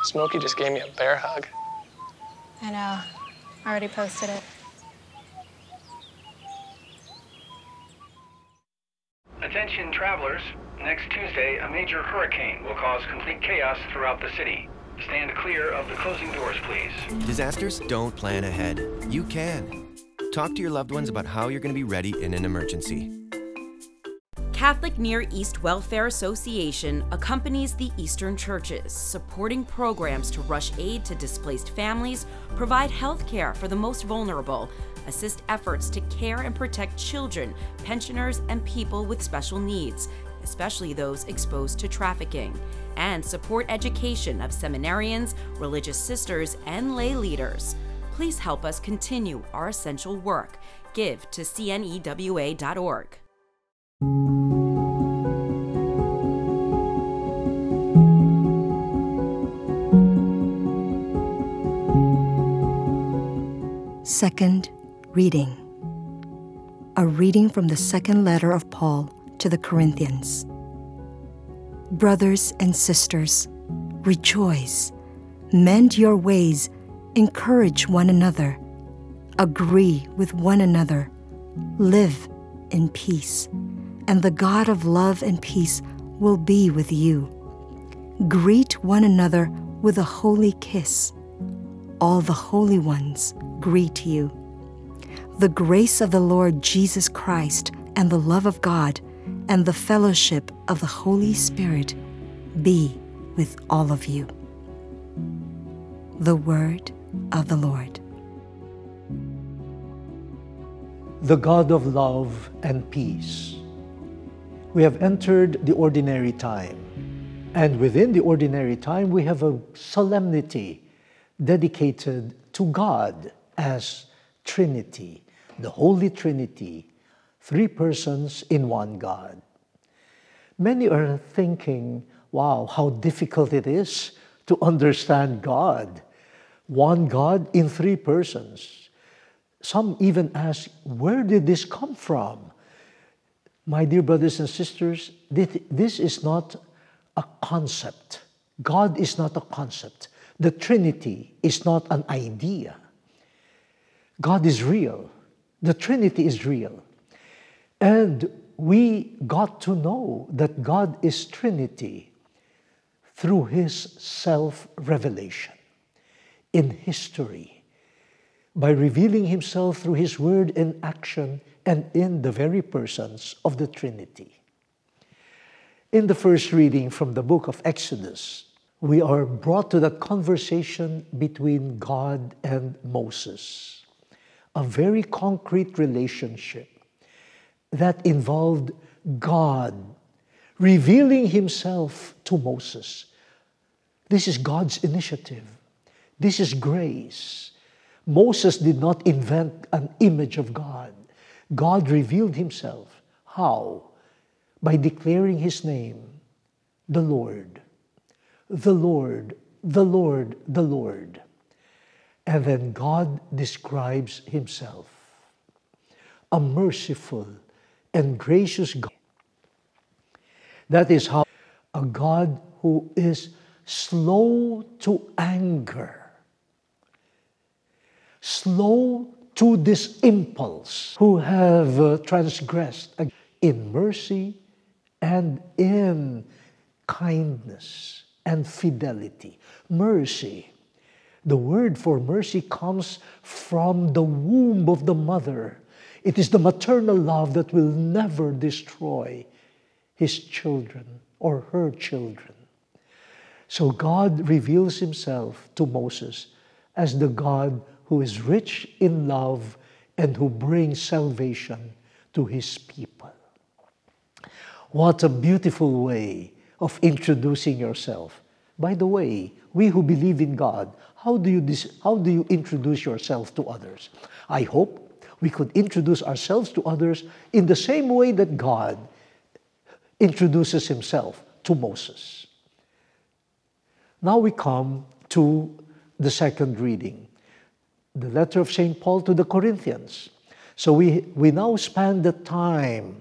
Smokey just gave me a bear hug. I know. I already posted it. Attention travelers. Next Tuesday, a major hurricane will cause complete chaos throughout the city. Stand clear of the closing doors, please. Disasters don't plan ahead. You can. Talk to your loved ones about how you're going to be ready in an emergency. Catholic Near East Welfare Association accompanies the Eastern churches, supporting programs to rush aid to displaced families, provide health care for the most vulnerable, assist efforts to care and protect children, pensioners, and people with special needs, especially those exposed to trafficking, and support education of seminarians, religious sisters, and lay leaders. Please help us continue our essential work. Give to cnewa.org. Second reading. A reading from the second letter of Paul to the Corinthians. Brothers and sisters, rejoice, mend your ways, encourage one another, agree with one another, live in peace, and the God of love and peace will be with you. Greet one another with a holy kiss. All the holy ones greet you. The grace of the Lord Jesus Christ and the love of God and the fellowship of the Holy Spirit be with all of you. The word of the Lord. The God of love and peace. We have entered the ordinary time, and within the ordinary time we have a solemnity dedicated to God as Trinity, the Holy Trinity, three persons in one God. Many are thinking, wow, how difficult it is to understand God. One God in three persons. Some even ask, where did this come from? My dear brothers and sisters, this is not a concept. God is not a concept. The Trinity is not an idea. God is real. The Trinity is real. And we got to know that God is Trinity through His self-revelation in history, by revealing Himself through His word and action and in the very persons of the Trinity. In the first reading from the book of Exodus, we are brought to that conversation between God and Moses, a very concrete relationship that involved God revealing Himself to Moses. This is God's initiative. This is grace. Moses did not invent an image of God. God revealed Himself. How? By declaring His name, the Lord. The Lord, the Lord, the Lord. And then God describes Himself. A merciful and gracious God. That is how a God who is slow to anger, slow to this impulse, who have transgressed in mercy and in kindness and fidelity. Mercy. The word for mercy comes from the womb of the mother. It is the maternal love that will never destroy His children or her children. So God reveals Himself to Moses as the God who is rich in love and who brings salvation to His people. What a beautiful way of introducing yourself. By the way, we who believe in God, how do you introduce yourself to others? I hope we could introduce ourselves to others in the same way that God introduces Himself to Moses. Now we come to the second reading, the letter of St. Paul to the Corinthians. So we now span the time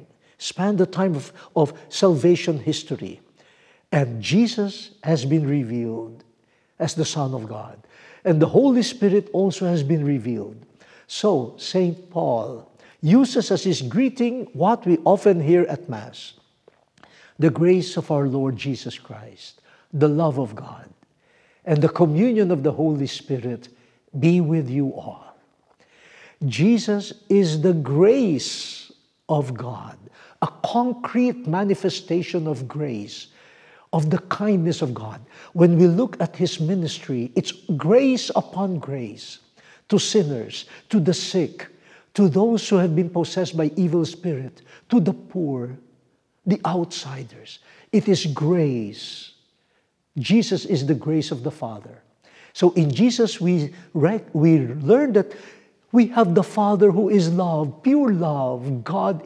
of salvation history. And Jesus has been revealed as the Son of God. And the Holy Spirit also has been revealed. So, St. Paul uses as his greeting what we often hear at Mass: the grace of our Lord Jesus Christ, the love of God, and the communion of the Holy Spirit be with you all. Jesus is the grace of God, a concrete manifestation of grace, of the kindness of God. When we look at his ministry, it's grace upon grace to sinners, to the sick, to those who have been possessed by evil spirit, to the poor, the outsiders. It is grace. Jesus is the grace of the Father. So in Jesus, we learn that we have the Father who is love, pure love. God